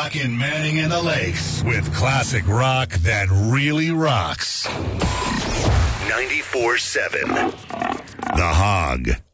rockin' Manning and the Lakes with classic rock that really rocks. 94.7 The Hog.